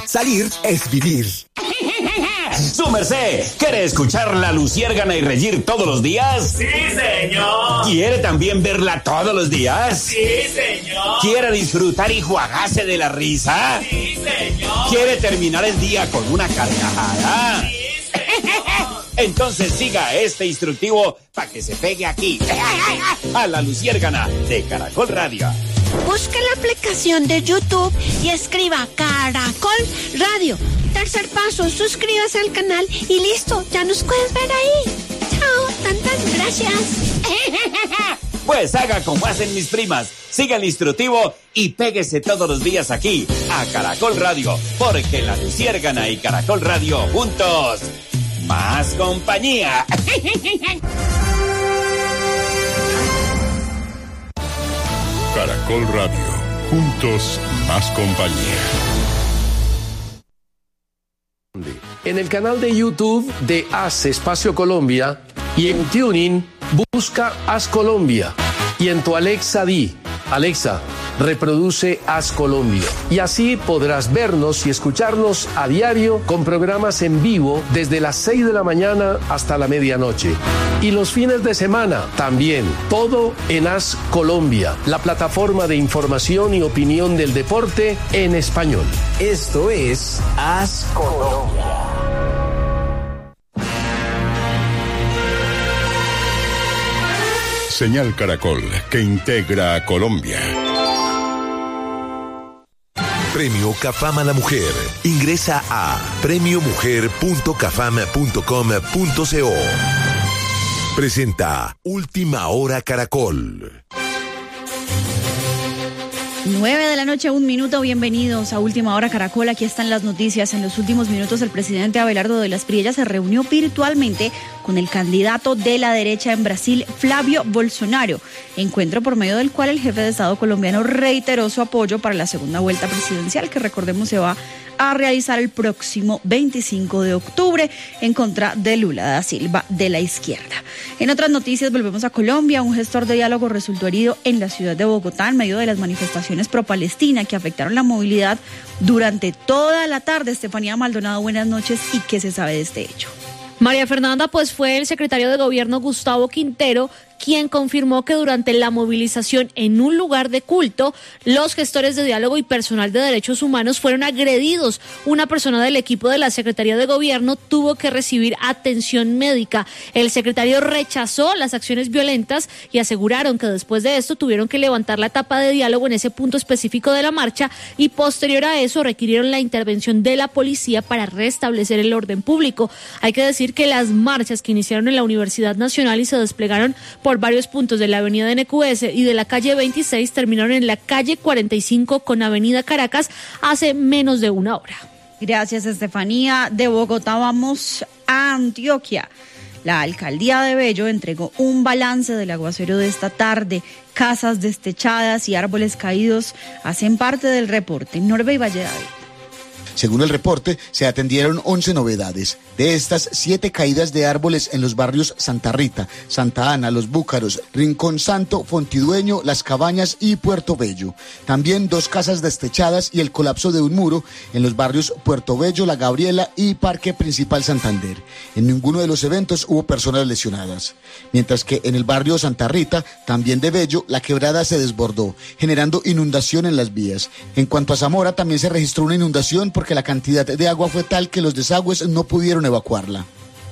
Salir es vivir. ¡Su merced! ¿Quiere escuchar La Luciérgana y reír todos los días? ¡Sí, señor! ¿Quiere también verla todos los días? ¡Sí, señor! ¿Quiere disfrutar y juagarse de la risa? ¡Sí, señor! ¿Quiere terminar el día con una carcajada? ¡Sí, señor! Entonces siga este instructivo para que se pegue aquí, a La Luciérgana de Caracol Radio. Busque la aplicación de YouTube y escriba Caracol Radio. Tercer paso, suscríbase al canal y listo, ya nos puedes ver ahí. Chao, tantas gracias. Pues haga como hacen mis primas, siga el instructivo y péguese todos los días aquí, a Caracol Radio, porque La Luciérgana y Caracol Radio juntos, más compañía. Caracol Radio, juntos más compañía. En el canal de YouTube de Haz Espacio Colombia y en Tuning busca Haz Colombia y en tu Alexa di, Alexa, reproduce Haz Colombia y así podrás vernos y escucharnos a diario con programas en vivo desde las 6 de la mañana hasta la medianoche. Y los fines de semana también, todo en Haz Colombia, la plataforma de información y opinión del deporte en español. Esto es Haz Colombia. Señal Caracol, que integra a Colombia. Premio Cafam a la Mujer. Ingresa a premiomujer.cafam.com.co. Presenta Última Hora Caracol. 9:00 a.m, 1 minuto. Bienvenidos a Última Hora Caracol. Aquí están las noticias. En los últimos minutos, el presidente Abelardo de las Priellas se reunió virtualmente con el candidato de la derecha en Brasil, Flavio Bolsonaro. Encuentro por medio del cual el jefe de Estado colombiano reiteró su apoyo para la segunda vuelta presidencial, que recordemos se va a realizar el próximo 25 de octubre en contra de Lula da Silva de la izquierda. En otras noticias, volvemos a Colombia. Un gestor de diálogo resultó herido en la ciudad de Bogotá en medio de las manifestaciones pro-Palestina que afectaron la movilidad durante toda la tarde. Estefanía Maldonado, buenas noches. ¿Y qué se sabe de este hecho? María Fernanda, pues fue el secretario de Gobierno Gustavo Quintero quien confirmó que durante la movilización en un lugar de culto, los gestores de diálogo y personal de derechos humanos fueron agredidos. Una persona del equipo de la Secretaría de Gobierno tuvo que recibir atención médica. El secretario rechazó las acciones violentas y aseguraron que después de esto tuvieron que levantar la etapa de diálogo en ese punto específico de la marcha y posterior a eso requirieron la intervención de la policía para restablecer el orden público. Hay que decir que las marchas que iniciaron en la Universidad Nacional y se desplegaron por varios puntos de la avenida NQS y de la calle 26 terminaron en la calle 45 con avenida Caracas hace menos de una hora. Gracias, Estefanía. De Bogotá vamos a Antioquia. La alcaldía de Bello entregó un balance del aguacero de esta tarde. Casas destechadas y árboles caídos hacen parte del reporte. Norbe y Valle David. Según el reporte, se atendieron 11 novedades. De estas, 7 caídas de árboles en los barrios Santa Rita, Santa Ana, Los Búcaros, Rincón Santo, Fontidueño, Las Cabañas y Puerto Bello. También 2 casas destechadas y el colapso de un muro en los barrios Puerto Bello, La Gabriela y Parque Principal Santander. En ninguno de los eventos hubo personas lesionadas. Mientras que en el barrio Santa Rita, también de Bello, la quebrada se desbordó, generando inundación en las vías. En cuanto a Zamora, también se registró una inundación porque la cantidad de agua fue tal que los desagües no pudieron evacuarla.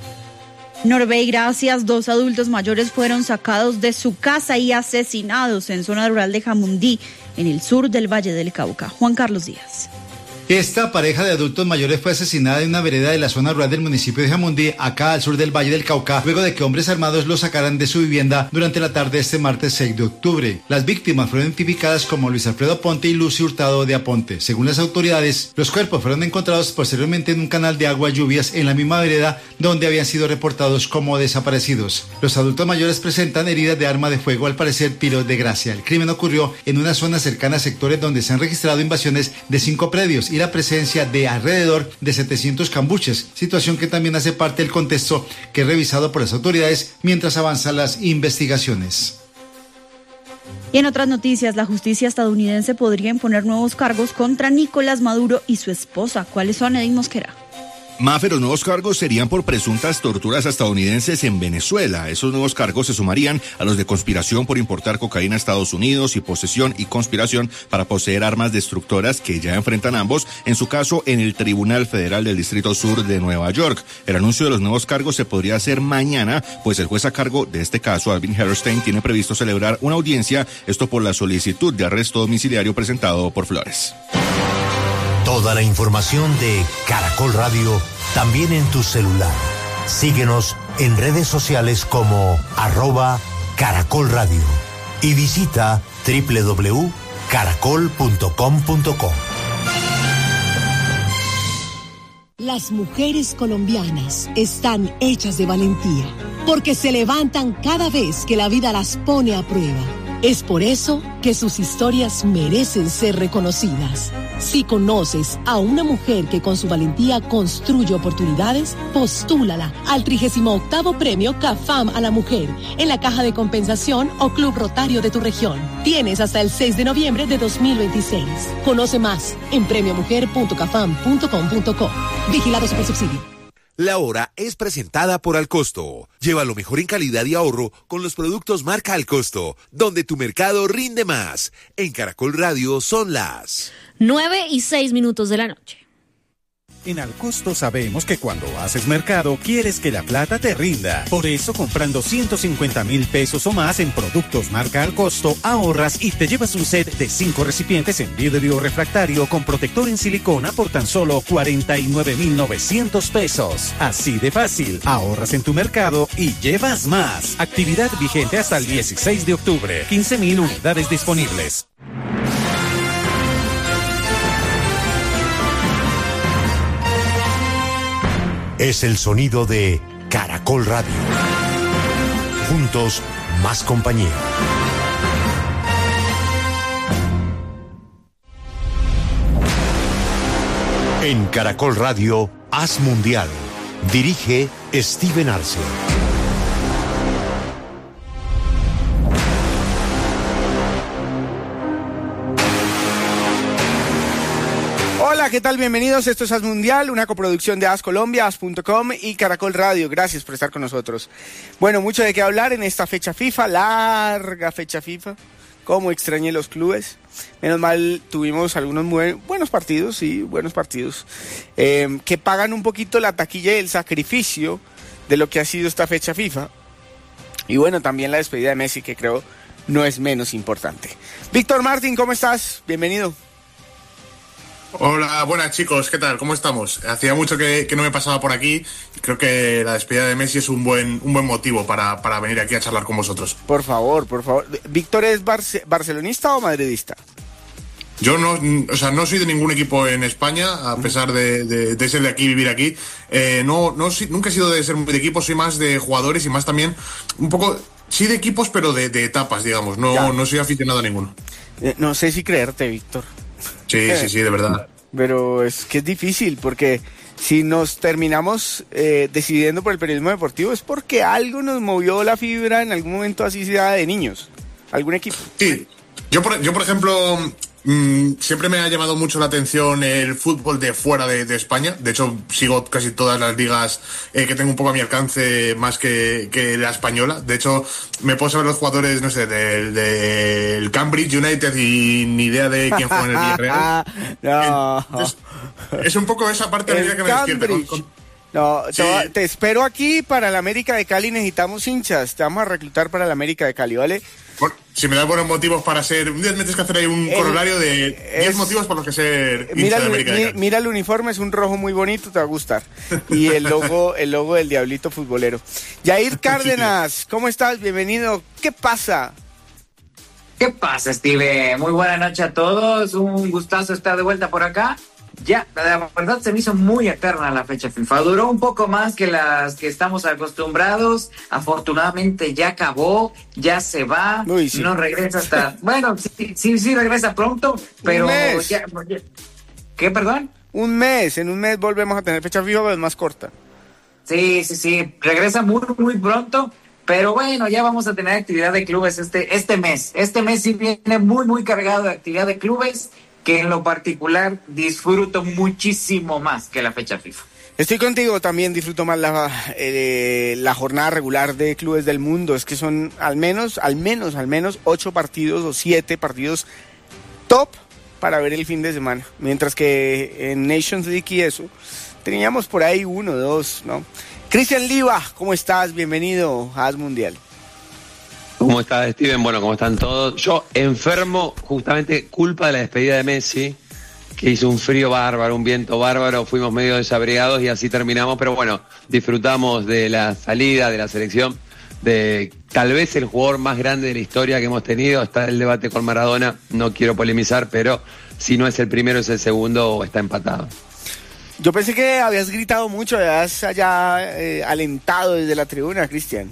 Norbey, gracias. 2 adultos mayores fueron sacados de su casa y asesinados en zona rural de Jamundí, en el sur del Valle del Cauca. Juan Carlos Díaz. Esta pareja de adultos mayores fue asesinada en una vereda de la zona rural del municipio de Jamundí, acá al sur del Valle del Cauca, luego de que hombres armados los sacaran de su vivienda durante la tarde de este martes 6 de octubre. Las víctimas fueron identificadas como Luis Alfredo Aponte y Lucy Hurtado de Aponte. Según las autoridades, los cuerpos fueron encontrados posteriormente en un canal de agua lluvias en la misma vereda donde habían sido reportados como desaparecidos. Los adultos mayores presentan heridas de arma de fuego, al parecer tiros de gracia. El crimen ocurrió en una zona cercana a sectores donde se han registrado invasiones de 5 predios y la presencia de alrededor de 700 cambuches, situación que también hace parte del contexto que es revisado por las autoridades mientras avanzan las investigaciones. Y en otras noticias, la justicia estadounidense podría imponer nuevos cargos contra Nicolás Maduro y su esposa. ¿Cuáles son, Edith Mosquera? Mafe, los nuevos cargos serían por presuntas torturas estadounidenses en Venezuela. Esos nuevos cargos se sumarían a los de conspiración por importar cocaína a Estados Unidos y posesión y conspiración para poseer armas destructoras que ya enfrentan ambos, en su caso, en el Tribunal Federal del Distrito Sur de Nueva York. El anuncio de los nuevos cargos se podría hacer mañana, pues el juez a cargo de este caso, Alvin Herrstein, tiene previsto celebrar una audiencia, esto por la solicitud de arresto domiciliario presentado por Flores. Toda la información de Caracol Radio también en tu celular. Síguenos en redes sociales como @Caracol Radio y visita www.caracol.com.co. Las mujeres colombianas están hechas de valentía, porque se levantan cada vez que la vida las pone a prueba. Es por eso que sus historias merecen ser reconocidas. Si conoces a una mujer que con su valentía construye oportunidades, postúlala al 38º Premio CAFAM a la Mujer en la Caja de Compensación o Club Rotario de tu región. Tienes hasta el 6 de noviembre de 2026. Conoce más en premiomujer.cafam.com.co. Vigilado Supersubsidio. La hora es presentada por Alcosto. Lleva lo mejor en calidad y ahorro con los productos marca Alcosto, donde tu mercado rinde más. En Caracol Radio son las 9:06 de la noche. En Alcosto sabemos que cuando haces mercado quieres que la plata te rinda. Por eso, comprando 150,000 pesos o más en productos marca Alcosto, ahorras y te llevas un set de 5 recipientes en vidrio refractario con protector en silicona por tan solo 49,900 pesos. Así de fácil, ahorras en tu mercado y llevas más. Actividad vigente hasta el 16 de octubre. 15,000 unidades disponibles. Es el sonido de Caracol Radio. Juntos, más compañía. En Caracol Radio, Haz Mundial. Dirige Steven Arce. Hola, ¿qué tal? Bienvenidos. Esto es Haz Mundial, una coproducción de Haz Colombia, Haz.com y Caracol Radio. Gracias por estar con nosotros. Bueno, mucho de qué hablar en esta fecha FIFA, larga fecha FIFA. Cómo extrañé los clubes. Menos mal tuvimos algunos muy buenos partidos, sí, buenos partidos, que pagan un poquito la taquilla y el sacrificio de lo que ha sido esta fecha FIFA. Y bueno, también la despedida de Messi, que creo no es menos importante. Víctor Martín, ¿cómo estás? Bienvenido. Hola, buenas chicos, ¿qué tal? ¿Cómo estamos? Hacía mucho que no me pasaba por aquí. Creo que la despedida de Messi es un buen motivo para venir aquí a charlar con vosotros. Por favor. ¿Víctor es barcelonista o madridista? Yo no soy de ningún equipo en España, a pesar de ser de aquí, vivir aquí. Nunca he sido de ser de equipos, soy más de jugadores y más también un poco, sí de equipos, pero de etapas, digamos. No soy aficionado a ninguno. No sé si creerte, Víctor. Sí, de verdad. Pero es que es difícil, porque si nos terminamos decidiendo por el periodismo deportivo es porque algo nos movió la fibra en algún momento, así sea de niños. ¿Algún equipo? Sí. Yo por ejemplo, siempre me ha llamado mucho la atención el fútbol de fuera de España. De hecho, sigo casi todas las ligas que tengo un poco a mi alcance, más que la española. De hecho, me puedo saber los jugadores, no sé, del Cambridge United y ni idea de quién juega en el Villarreal. No. Entonces, es un poco esa parte de la vida que me despierta. No, sí. Te espero aquí para la América de Cali, necesitamos hinchas. Te vamos a reclutar para la América de Cali, ¿vale? Bueno, si me das buenos motivos para ser... Un día me tienes que hacer ahí un corolario de 10 motivos por los que ser hincha de América de Cali. Mira el uniforme, es un rojo muy bonito, te va a gustar. Y el logo del Diablito Futbolero. Yair Cárdenas, ¿cómo estás? Bienvenido. ¿Qué pasa? ¿Qué pasa, Steve? Muy buena noche a todos. Un gustazo estar de vuelta por acá. Ya, la verdad se me hizo muy eterna la fecha FIFA. Duró un poco más que las que estamos acostumbrados. Afortunadamente ya acabó, ya se va. Uy, sí. No regresa hasta... Bueno, sí regresa pronto, pero... Un mes. Ya... ¿Qué, perdón? En un mes volvemos a tener fecha FIFA, pero es más corta. Sí. Regresa muy, muy pronto. Pero bueno, ya vamos a tener actividad de clubes este mes. Este mes sí viene muy, muy cargado de actividad de clubes, que en lo particular disfruto muchísimo más que la fecha FIFA. Estoy contigo, también disfruto más la jornada regular de clubes del mundo. Es que son al menos 8 partidos o 7 partidos top para ver el fin de semana. Mientras que en Nations League y eso, teníamos por ahí 1, 2, ¿no? Cristian Liva, ¿cómo estás? Bienvenido a As Mundial. ¿Cómo estás, Steven? Bueno, ¿cómo están todos? Yo enfermo justamente culpa de la despedida de Messi, que hizo un frío bárbaro, un viento bárbaro, fuimos medio desabrigados y así terminamos, pero bueno, disfrutamos de la salida de la selección, de tal vez el jugador más grande de la historia que hemos tenido. Está el debate con Maradona, no quiero polemizar, pero si no es el primero es el segundo o está empatado. Yo pensé que habías gritado mucho, habías allá alentado desde la tribuna, Cristian.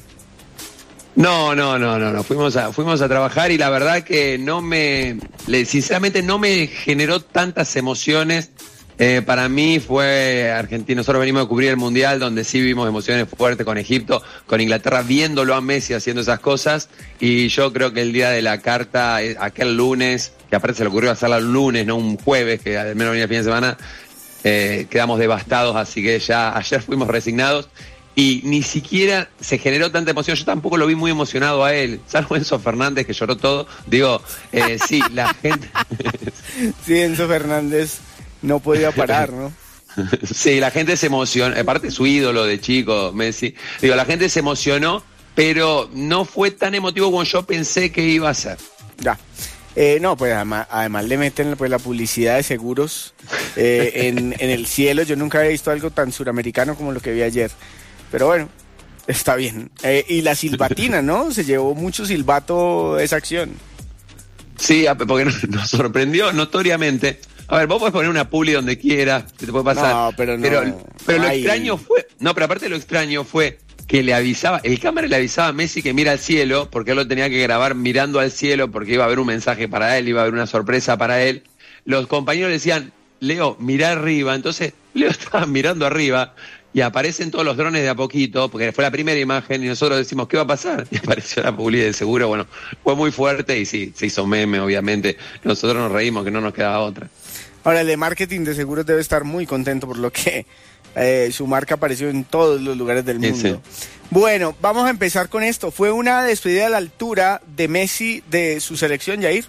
No, fuimos a trabajar y la verdad que sinceramente no me generó tantas emociones. Para mí fue Argentina, nosotros venimos a cubrir el Mundial, donde sí vimos emociones fuertes con Egipto, con Inglaterra, viéndolo a Messi haciendo esas cosas, y yo creo que el día de la carta, aquel lunes, que aparte se le ocurrió hacerla el lunes, no un jueves, que al menos venía el fin de semana, quedamos devastados, así que ya ayer fuimos resignados. Y ni siquiera se generó tanta emoción. Yo tampoco lo vi muy emocionado a él, salvo Enzo Fernández, que lloró todo. Digo, sí, la gente... Sí, Enzo Fernández no podía parar, ¿no? Sí, la gente se emocionó. Aparte, su ídolo de chico, Messi. Digo, la gente se emocionó, pero no fue tan emotivo como yo pensé que iba a ser. Ya. No, pues además le meten pues la publicidad de seguros en el cielo. Yo nunca había visto algo tan suramericano como lo que vi ayer. Pero bueno, está bien. Y la silbatina, ¿no? Se llevó mucho silbato esa acción. Sí, porque nos sorprendió notoriamente. A ver, vos podés poner una publi donde quieras, te puede pasar. No, pero no. Pero lo extraño fue... No, pero aparte lo extraño fue que el cámara le avisaba a Messi que mira al cielo, porque él lo tenía que grabar mirando al cielo, porque iba a haber un mensaje para él, iba a haber una sorpresa para él. Los compañeros le decían, Leo, mirá arriba. Entonces, Leo estaba mirando arriba... Y aparecen todos los drones de a poquito, porque fue la primera imagen, y nosotros decimos, ¿qué va a pasar? Y apareció la publicidad de seguro. Bueno, fue muy fuerte y sí, se hizo meme, obviamente. Nosotros nos reímos, que no nos quedaba otra. Ahora, el de marketing de seguros debe estar muy contento por lo que su marca apareció en todos los lugares del mundo. Sí. Bueno, vamos a empezar con esto. ¿Fue una despedida a la altura de Messi de su selección, Jair?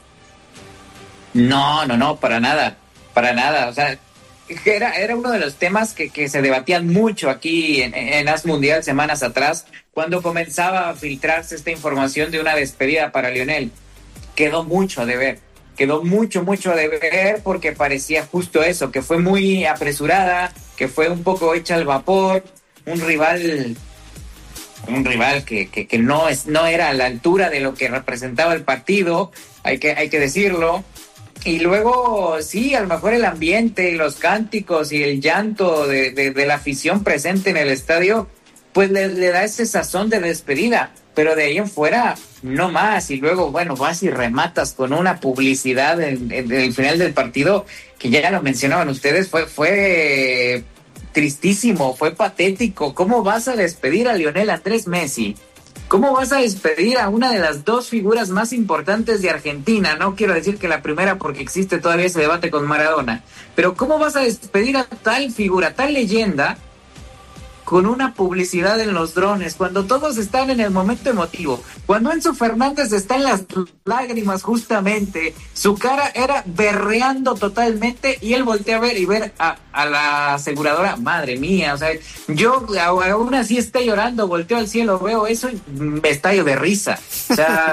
No, para nada. O sea... Era uno de los temas que se debatían mucho aquí en As Mundial semanas atrás, cuando comenzaba a filtrarse esta información de una despedida para Lionel. Quedó mucho de ver, porque parecía justo eso, que fue muy apresurada, que fue un poco hecha al vapor, un rival que no era a la altura de lo que representaba el partido, hay que decirlo. Y luego, sí, a lo mejor el ambiente y los cánticos y el llanto de la afición presente en el estadio, pues le da ese sazón de despedida. Pero de ahí en fuera, no más. Y luego, bueno, vas y rematas con una publicidad en el final del partido, que ya lo mencionaban ustedes, fue tristísimo, fue patético. ¿Cómo vas a despedir a Lionel Andrés Messi? ¿Cómo vas a despedir a una de las dos figuras más importantes de Argentina? No quiero decir que la primera, porque existe todavía ese debate con Maradona. Pero ¿cómo vas a despedir a tal figura, tal leyenda, con una publicidad en los drones, cuando todos están en el momento emotivo? Cuando Enzo Fernández está en las lágrimas justamente, su cara era berreando totalmente, y él voltea a ver y ver a la aseguradora, madre mía, o sea, yo aún así estoy llorando, volteo al cielo, veo eso y me estallo de risa. O sea,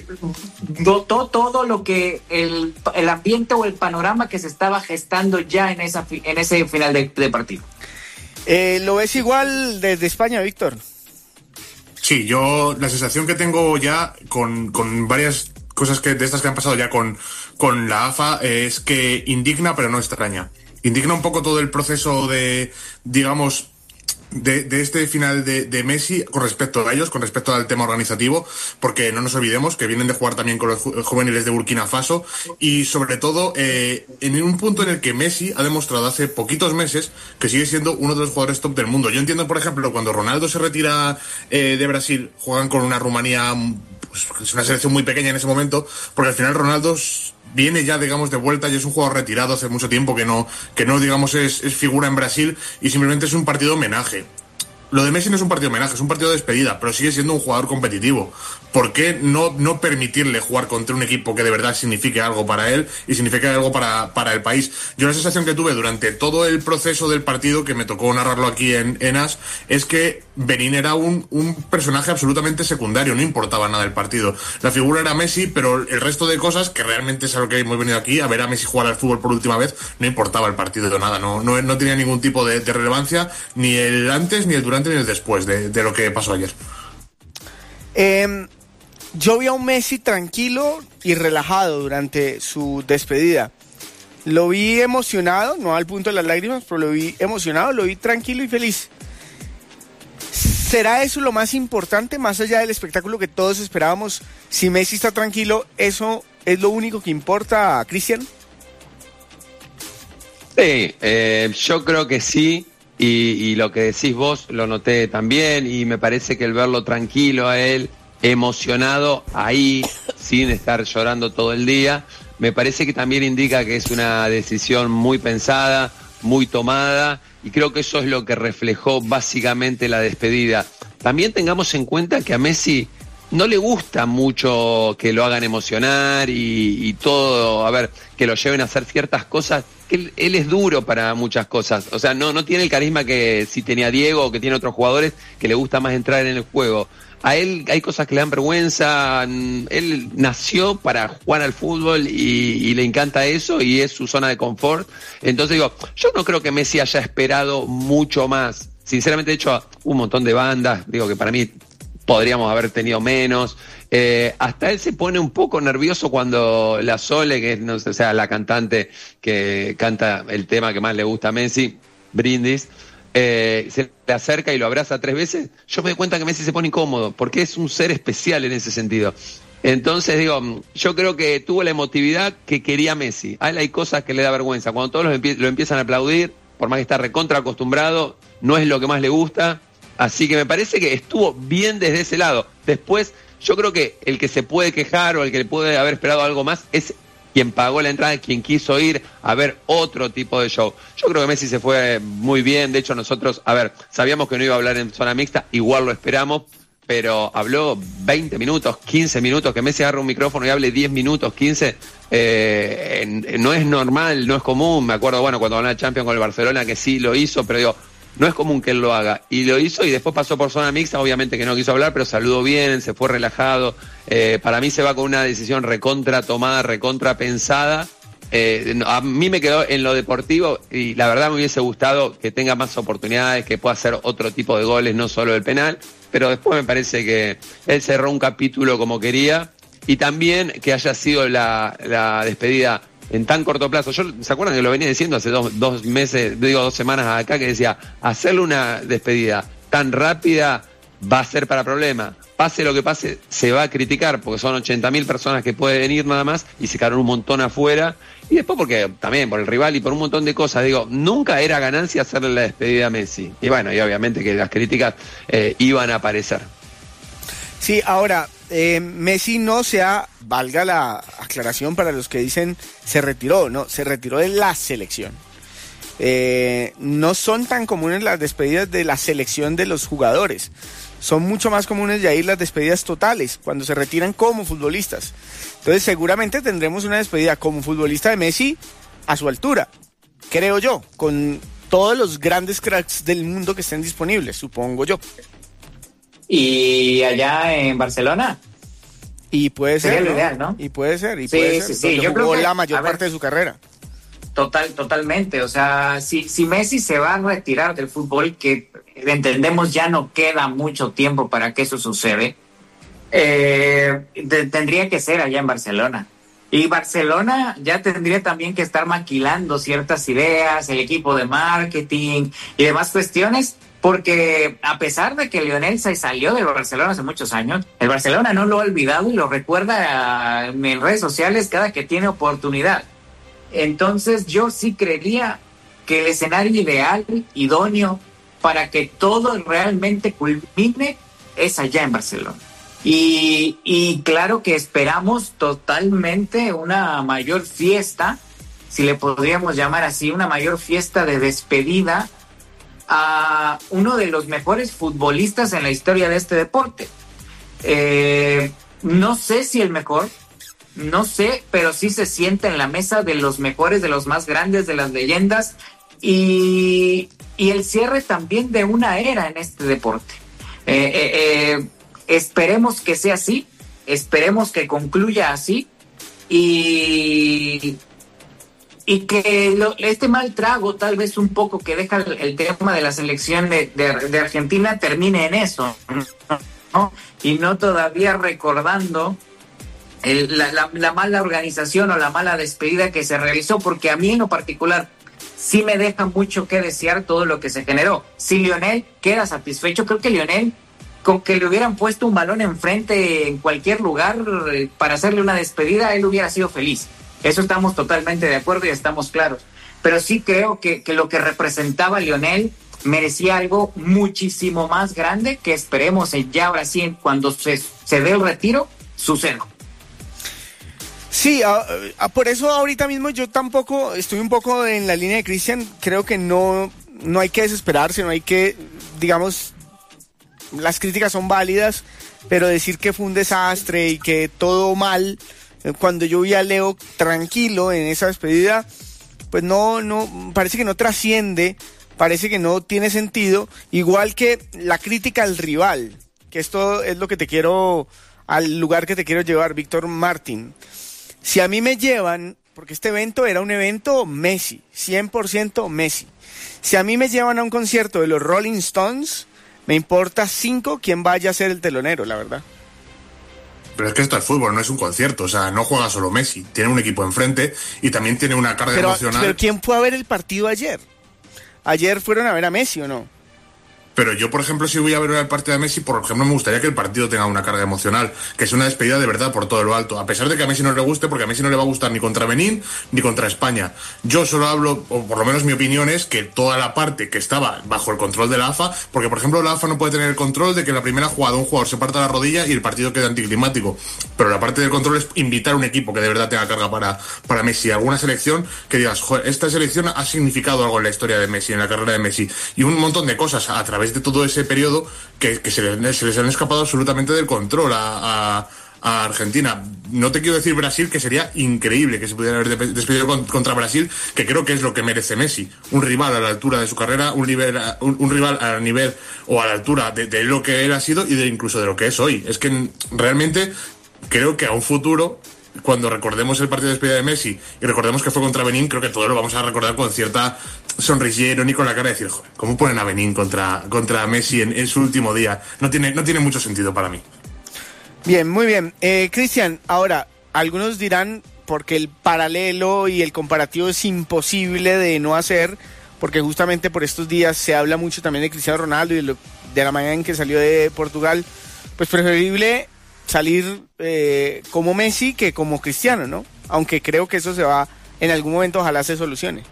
todo lo que el ambiente o el panorama que se estaba gestando ya en ese final de partido. ¿Lo ves igual desde España, Víctor? Sí, yo la sensación que tengo ya con varias cosas de estas que han pasado ya con la AFA es que indigna pero no extraña. Indigna un poco todo el proceso de, digamos, de este final de Messi con respecto a ellos, con respecto al tema organizativo, porque no nos olvidemos que vienen de jugar también con los juveniles de Burkina Faso y sobre todo en un punto en el que Messi ha demostrado hace poquitos meses que sigue siendo uno de los jugadores top del mundo. Yo entiendo, por ejemplo, cuando Ronaldo se retira de Brasil, juegan con una Rumanía, pues, es una selección muy pequeña en ese momento, porque al final Ronaldo viene ya, digamos, de vuelta y es un jugador retirado hace mucho tiempo que no digamos, es figura en Brasil y simplemente es un partido homenaje. Lo de Messi no es un partido homenaje, es un partido de despedida, pero sigue siendo un jugador competitivo. ¿Por qué no permitirle jugar contra un equipo que de verdad signifique algo para él y signifique algo para el país? Yo la sensación que tuve durante todo el proceso del partido, que me tocó narrarlo aquí en AS, es que Benín era un personaje absolutamente secundario, no importaba nada el partido. La figura era Messi, pero el resto de cosas, que realmente es a lo que hemos venido aquí, a ver a Messi jugar al fútbol por última vez, no importaba el partido de nada, no tenía ningún tipo de relevancia, ni el antes, ni el durante, ni el después de lo que pasó ayer. Yo vi a un Messi tranquilo y relajado durante su despedida. Lo vi emocionado, no al punto de las lágrimas, pero lo vi emocionado, lo vi tranquilo y feliz. ¿Será eso lo más importante, más allá del espectáculo que todos esperábamos? Si Messi está tranquilo, ¿eso es lo único que importa, Cristian? Sí, yo creo que sí, y lo que decís vos lo noté también, y me parece que el verlo tranquilo a él, emocionado ahí, sin estar llorando todo el día, me parece que también indica que es una decisión muy pensada, muy tomada, y creo que eso es lo que reflejó básicamente la despedida. También tengamos en cuenta que a Messi no le gusta mucho que lo hagan emocionar y todo, a ver, que lo lleven a hacer ciertas cosas, que él es duro para muchas cosas, o sea, no tiene el carisma que si tenía Diego o que tiene otros jugadores que le gusta más entrar en el juego. A él hay cosas que le dan vergüenza, él nació para jugar al fútbol y le encanta eso y es su zona de confort. Entonces digo, yo no creo que Messi haya esperado mucho más. Sinceramente, de hecho, un montón de bandas, digo que para mí podríamos haber tenido menos. Hasta él se pone un poco nervioso cuando la Sole, que es, no sé, o sea, la cantante que canta el tema que más le gusta a Messi, Brindis, se le acerca y lo abraza 3 veces. Yo me doy cuenta que Messi se pone incómodo porque es un ser especial en ese sentido. Entonces digo, yo creo que tuvo la emotividad que quería Messi. A él hay cosas que le da vergüenza. Cuando todos lo empiezan a aplaudir, por más que está recontra acostumbrado, no es lo que más le gusta. Así que me parece que estuvo bien desde ese lado. Después, yo creo que el que se puede quejar o el que le puede haber esperado algo más es quien pagó la entrada, quien quiso ir a ver otro tipo de show. Yo creo que Messi se fue muy bien. De hecho, nosotros, sabíamos que no iba a hablar en zona mixta, igual lo esperamos, pero habló 20 minutos, 15 minutos, que Messi agarre un micrófono y hable 10 minutos, 15, no es normal, no es común. Me acuerdo, cuando ganó la Champions con el Barcelona, que sí lo hizo, pero digo, no es común que él lo haga. Y lo hizo y después pasó por zona mixta, obviamente que no quiso hablar, pero saludó bien, se fue relajado. Para mí se va con una decisión recontra tomada, recontra pensada. A mí me quedó en lo deportivo y la verdad me hubiese gustado que tenga más oportunidades, que pueda hacer otro tipo de goles, no solo el penal, pero después me parece que él cerró un capítulo como quería y también que haya sido la despedida en tan corto plazo. ¿Se acuerdan que lo venía diciendo hace 2 meses, 2 semanas acá, que decía, hacerle una despedida tan rápida va a ser para problema? Pase lo que pase, se va a criticar, porque son 80.000 personas que pueden ir nada más, y se quedaron un montón afuera, y después porque también por el rival y por un montón de cosas, digo, nunca era ganancia hacerle la despedida a Messi. Y bueno, y obviamente que las críticas iban a aparecer. Sí, ahora, Messi no valga la aclaración para los que dicen se retiró, no, se retiró de la selección. No son tan comunes las despedidas de la selección de los jugadores. Son mucho más comunes de ahí las despedidas totales, cuando se retiran como futbolistas. Entonces seguramente tendremos una despedida como futbolista de Messi a su altura, creo yo, con todos los grandes cracks del mundo que estén disponibles, supongo yo. ¿Y allá en Barcelona? Y puede ser, sería lo ¿no? ideal, ¿no? Y puede ser, Sí. Yo creo que la mayor parte de su carrera. Totalmente, o sea, si Messi se va a retirar del fútbol, que entendemos ya no queda mucho tiempo para que eso sucede, tendría que ser allá en Barcelona. Y Barcelona ya tendría también que estar maquilando ciertas ideas, el equipo de marketing y demás cuestiones porque a pesar de que Lionel se salió del Barcelona hace muchos años, el Barcelona no lo ha olvidado y lo recuerda en redes sociales cada que tiene oportunidad. Entonces yo sí creería que el escenario ideal, idóneo, para que todo realmente culmine es allá en Barcelona. Y claro que esperamos totalmente una mayor fiesta, si le podríamos llamar así, una mayor fiesta de despedida a uno de los mejores futbolistas en la historia de este deporte. No sé si el mejor, no sé, pero sí se sienta en la mesa de los mejores, de los más grandes, de las leyendas, y el cierre también de una era en este deporte. Esperemos que sea así, esperemos que concluya así, y que este mal trago tal vez un poco que deja el tema de la selección de Argentina termine en eso, ¿no? Y no todavía recordando la mala organización o la mala despedida que se realizó, porque a mí en lo particular sí me deja mucho que desear todo lo que se generó. Si Lionel queda satisfecho, creo que Lionel, con que le hubieran puesto un balón enfrente en cualquier lugar para hacerle una despedida, él hubiera sido feliz. Eso estamos totalmente de acuerdo y estamos claros. Pero sí creo que lo que representaba Lionel merecía algo muchísimo más grande, que esperemos ya ahora sí, cuando se dé el retiro, suceda. Sí, por eso ahorita mismo yo tampoco estoy un poco en la línea de Cristian. Creo que no hay que desesperarse, no hay que, digamos, las críticas son válidas, pero decir que fue un desastre y que todo mal, cuando yo vi a Leo tranquilo en esa despedida, pues no parece que no trasciende, parece que no tiene sentido, igual que la crítica al rival, que esto es lo que al lugar que te quiero llevar, Víctor Martín. Si a mí me llevan, porque este evento era un evento Messi, 100% Messi. Si a mí me llevan a un concierto de los Rolling Stones, me importa 5 quién vaya a ser el telonero, la verdad. Pero es que esto es fútbol, no es un concierto, o sea, no juega solo Messi, tiene un equipo enfrente y también tiene una carga emocional. Pero ¿quién fue a ver el partido ayer? ¿Ayer fueron a ver a Messi o no? Pero yo, por ejemplo, si voy a ver el partido de Messi, por ejemplo, me gustaría que el partido tenga una carga emocional, que sea una despedida de verdad por todo lo alto, a pesar de que a Messi no le guste, porque a Messi no le va a gustar ni contra Benín ni contra España. Yo solo hablo, o por lo menos mi opinión es que toda la parte que estaba bajo el control de la AFA, porque por ejemplo la AFA no puede tener el control de que en la primera jugada un jugador se parta la rodilla y el partido queda anticlimático, pero la parte del control es invitar a un equipo que de verdad tenga carga para Messi, alguna selección que digas, joder, esta selección ha significado algo en la historia de Messi, en la carrera de Messi, y un montón de cosas a través de todo ese periodo que se les han escapado absolutamente del control a Argentina. No te quiero decir Brasil, que sería increíble que se pudiera haber despedido contra Brasil, que creo que es lo que merece Messi, un rival a la altura de su carrera, un rival a nivel o a la altura de lo que él ha sido y incluso de lo que es hoy. Es que realmente creo que a un futuro, cuando recordemos el partido de despedida de Messi y recordemos que fue contra Benín, creo que todos lo vamos a recordar con cierta sonrisilla irónica con la cara de decir, joder, ¿cómo ponen a Benín contra Messi en su último día? No tiene mucho sentido para mí. Bien, muy bien. Cristian, ahora, algunos dirán, porque el paralelo y el comparativo es imposible de no hacer, porque justamente por estos días se habla mucho también de Cristiano Ronaldo y de la manera en que salió de Portugal, pues preferible salir como Messi que como Cristiano, ¿no? Aunque creo que eso se va, en algún momento ojalá se solucione.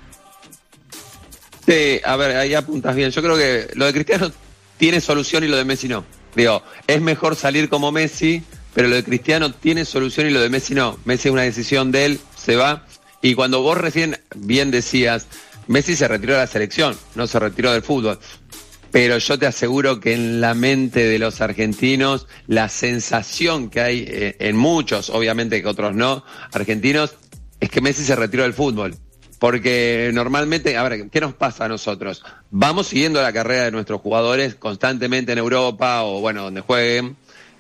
Sí, a ver, ahí apuntas bien. Yo creo que lo de Cristiano tiene solución y lo de Messi no. Digo, es mejor salir como Messi, pero lo de Cristiano tiene solución y lo de Messi no. Messi es una decisión de él, se va. Y cuando vos recién bien decías, Messi se retiró de la selección, no se retiró del fútbol. Pero yo te aseguro que en la mente de los argentinos, la sensación que hay en muchos, obviamente que otros no, argentinos, es que Messi se retiró del fútbol. Porque normalmente, a ver, ¿qué nos pasa a nosotros? Vamos siguiendo la carrera de nuestros jugadores constantemente en Europa o, bueno, donde jueguen,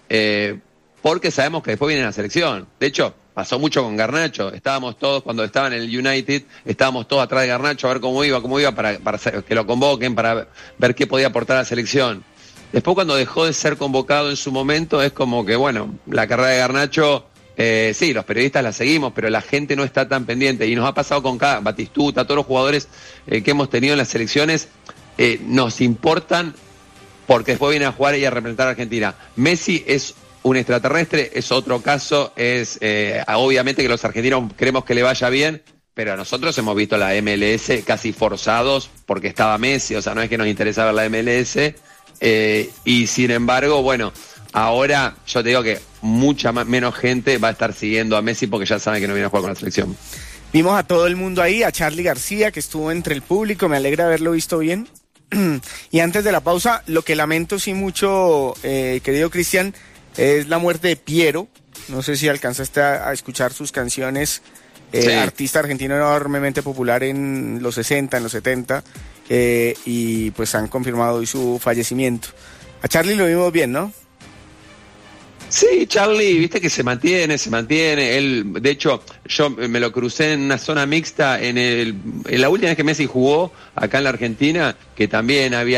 porque sabemos que después viene la selección. De hecho, pasó mucho con Garnacho. Estábamos todos, cuando estaba en el United, estábamos todos atrás de Garnacho a ver cómo iba para que lo convoquen, para ver qué podía aportar a la selección. Después, cuando dejó de ser convocado en su momento, es como que, bueno, la carrera de Garnacho... sí, los periodistas la seguimos, pero la gente no está tan pendiente. Y nos ha pasado con Batistuta, todos los jugadores que hemos tenido en las selecciones, nos importan porque después viene a jugar y a representar a Argentina. Messi es un extraterrestre, es otro caso, es obviamente que los argentinos queremos que le vaya bien, pero nosotros hemos visto la MLS casi forzados porque estaba Messi, o sea, no es que nos interesaba la MLS, y sin embargo, bueno, ahora yo te digo que mucha menos gente va a estar siguiendo a Messi porque ya saben que no viene a jugar con la selección. Vimos a todo el mundo ahí, a Charly García, que estuvo entre el público, me alegra haberlo visto bien. Y antes de la pausa, lo que lamento sí mucho, querido Cristian, es la muerte de Piero. No sé si alcanzaste a escuchar sus canciones. Sí. Artista argentino enormemente popular en los 60, en los 70, y pues han confirmado hoy su fallecimiento. A Charly lo vimos bien, ¿no? Sí, Charly, viste que se mantiene. Él, de hecho, yo me lo crucé en una zona mixta en la última vez que Messi jugó acá en la Argentina, que también había